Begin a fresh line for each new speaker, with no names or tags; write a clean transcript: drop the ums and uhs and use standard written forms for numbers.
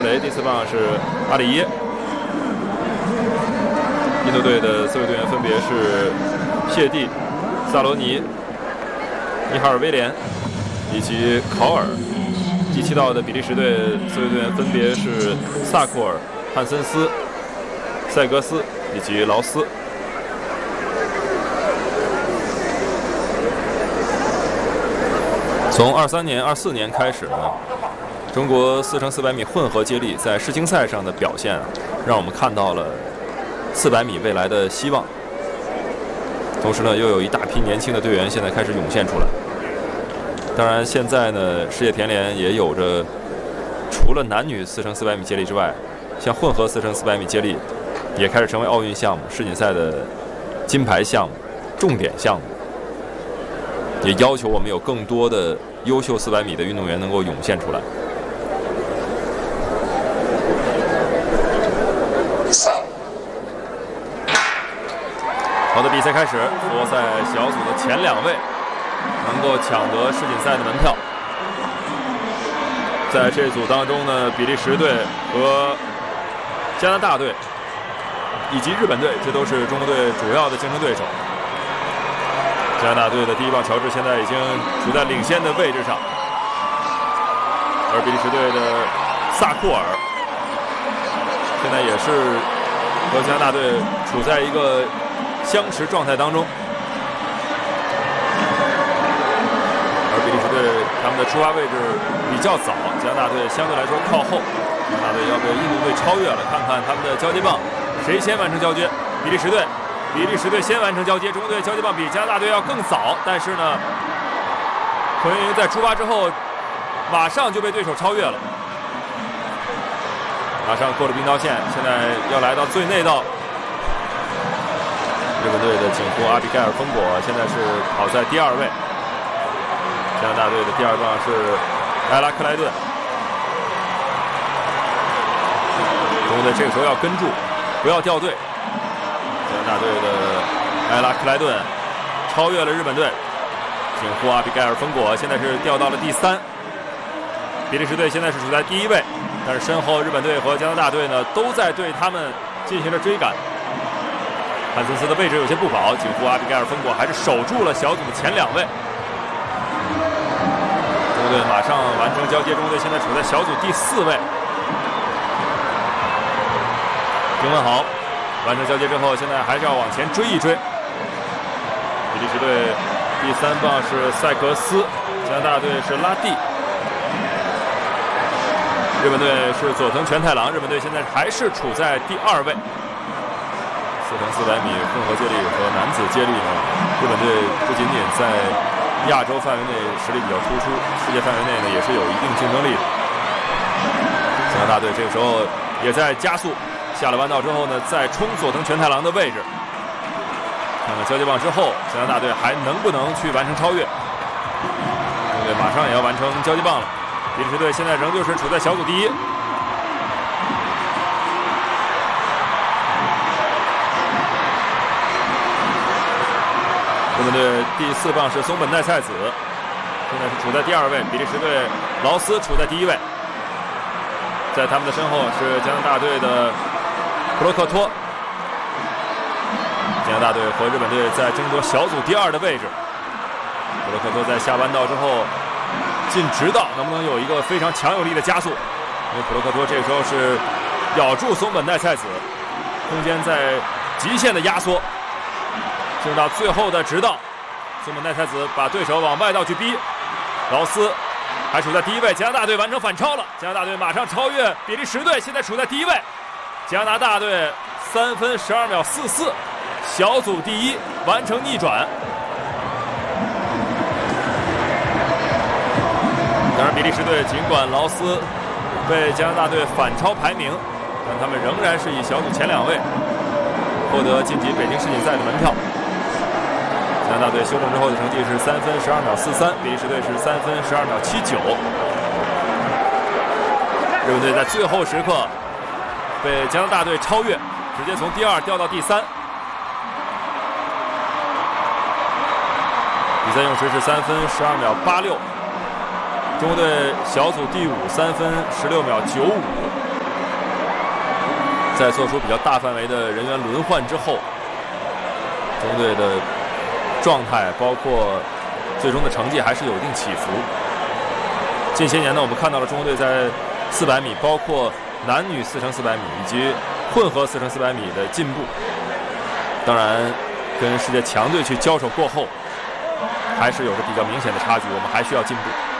雷，第4棒是阿里耶。印度队的4位队员分别是谢蒂、萨罗尼、尼哈尔威廉以及考尔。第7道的比利时队4位队员分别是萨库尔、汉森斯、塞格斯以及劳斯。从23年、24年开始呢，中国4x400米混合接力在世青赛上的表现让我们看到了400米未来的希望。同时呢，又有一大批年轻的队员现在开始涌现出来。当然，现在呢，世界田联也有着除了男女4x400米接力之外，像混合4x400米接力也开始成为奥运项目、世锦赛的金牌项目、重点项目。也要求我们有更多的优秀400米的运动员能够涌现出来。好的，比赛开始，复活赛小组的前2位能够抢得世锦赛的门票。在这组当中呢，比利时队和加拿大队以及日本队，这都是中国队主要的竞争对手。加拿大队的第1棒乔治现在已经处在领先的位置上，而比利时队的萨库尔现在也是和加拿大队处在一个相持状态当中。而比利时队他们的出发位置比较早，加拿大队相对来说靠后，加拿大队要被印度队超越了。看看他们的交接棒，谁先完成交接？比利时队先完成交接，中国队交接棒比加拿大队要更早，但是呢，何云云在出发之后马上就被对手超越了，马上过了冰刀线，现在要来到最内道。日本队的警护阿比盖尔·丰果现在是跑在第2位，加拿大队的第2棒是埃拉克莱顿。中国队这个时候要跟住，不要掉队。加拿大队的埃拉克莱顿超越了日本队，警护阿比盖尔·丰果现在是掉到了第3。比利时队现在是处在第1位，但是身后日本队和加拿大队呢都在对他们进行着追赶。汉森斯的位置有些不保，警护阿比盖尔·丰果还是守住了小组的前2位。中国队马上完成交接，中国队现在处在小组第4位。平稳好，完成交接之后，现在还是要往前追一追。比利时队第3棒是塞格斯，加拿大队是拉蒂，日本队是佐藤全太郎。日本队现在还是处在第2位。4x400米混合接力和男子接力呢，日本队不仅仅在亚洲范围内实力比较突出，世界范围内呢也是有一定竞争力的。加拿大队这个时候也在加速，下了弯道之后呢，再冲佐藤全太郎的位置。看看交接棒之后，加拿大队还能不能去完成超越？中国队马上也要完成交接棒了。比利时队现在仍旧是处在小组第1。日本队第4棒是松本奈菜子，现在是处在第2位。比利时队劳斯处在第1位，在他们的身后是加拿大队的普洛克托。加拿大队和日本队在争夺小组第2的位置。普洛克托在下弯道之后进直道，能不能有一个非常强有力的加速？因为普洛克托这个时候是咬住松本奈菜子，空间在极限的压缩。进入到最后的直道，松本奈菜子把对手往外道去逼，劳斯还处在第1位。加拿大队完成反超了，加拿大队马上超越比利时队，现在处在第1位。加拿大队3分12秒44，小组第1，完成逆转。当然，比利时队尽管劳斯被加拿大队反超排名，但他们仍然是以小组前2位获得晋级北京世锦赛的门票。加拿大队修正之后的成绩是3分12秒43，比利时队是3分12秒79。日本队在最后时刻被加拿大队超越，直接从第2掉到第3。比赛用时是3分12秒86。中国队小组第5，3分16秒95。 在做出比较大范围的人员轮换之后，中国队的状态包括最终的成绩还是有一定起伏。近些年呢，我们看到了中国队在400米，包括男女4x400米以及混合4x400米的进步。当然，跟世界强队去交手过后，还是有着比较明显的差距，我们还需要进步。